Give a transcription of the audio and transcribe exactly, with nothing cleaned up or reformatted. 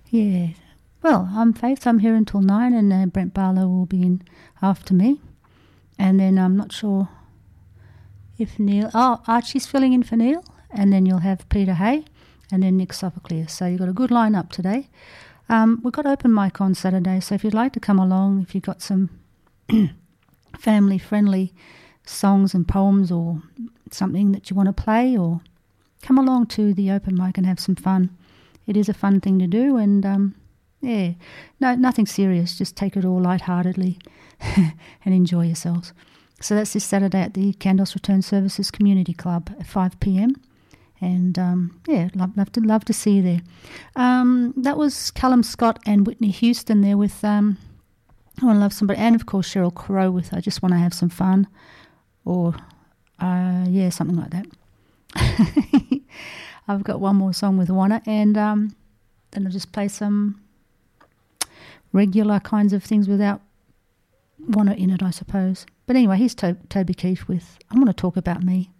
Yeah. Well, I'm Faith. I'm here until nine, and uh, Brent Barlow will be in after me. And then I'm not sure if Neil... Oh, Archie's filling in for Neil. And then you'll have Peter Hay and then Nick Sophocles. So you've got a good line-up today. Um, we've got open mic on Saturday, so if you'd like to come along, if you've got some family-friendly songs and poems or something that you want to play, or come along to the open mic and have some fun. It is a fun thing to do, and um, yeah, no, nothing serious. Just take it all lightheartedly and enjoy yourselves. So that's this Saturday at the Kandos Return Services Community Club at five p.m. And um, yeah, love, love to love to see you there. Um, that was Callum Scott and Whitney Houston there with um, I Want to Love Somebody, and of course Sheryl Crow with I Just Want to Have Some Fun, or uh, yeah, something like that. I've got one more song with Wanna, and um, then I'll just play some regular kinds of things without Wanna in it, I suppose. But anyway, here's to- Toby Keith with I Want to Talk About Me.